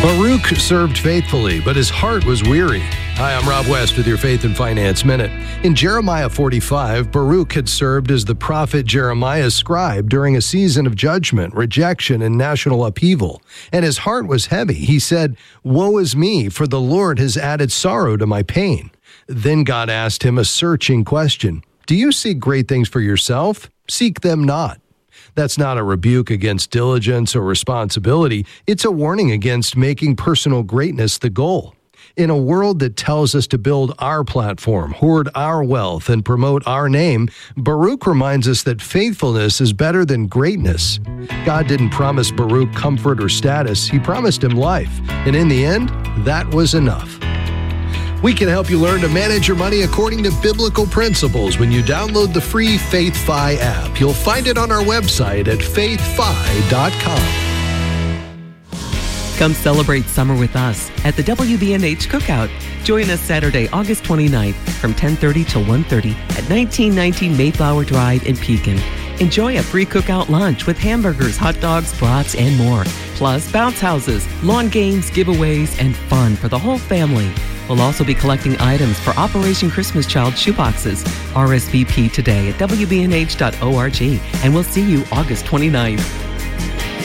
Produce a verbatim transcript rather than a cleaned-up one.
Baruch served faithfully, but his heart was weary. Hi, I'm Rob West with your Faith and Finance Minute. In Jeremiah forty-five, Baruch had served as the prophet Jeremiah's scribe during a season of judgment, rejection, and national upheaval. And his heart was heavy. He said, "Woe is me, for the Lord has added sorrow to my pain." Then God asked him a searching question. Do you seek great things for yourself? Seek them not. That's not a rebuke against diligence or responsibility. It's a warning against making personal greatness the goal. In a world that tells us to build our platform, hoard our wealth, and promote our name, Baruch reminds us that faithfulness is better than greatness. God didn't promise Baruch comfort or status. He promised him life. And in the end, that was enough. We can help you learn to manage your money according to biblical principles when you download the free FaithFi app. You'll find it on our website at faith fi dot com. Come celebrate summer with us at the W B N H Cookout. Join us Saturday, August twenty-ninth from ten thirty till one thirty at nineteen nineteen Mayflower Drive in Pekin. Enjoy a free cookout lunch with hamburgers, hot dogs, brats, and more. Plus bounce houses, lawn games, giveaways, and fun for the whole family. We'll also be collecting items for Operation Christmas Child shoeboxes. R S V P today at W B N H dot org, and we'll see you August twenty-ninth.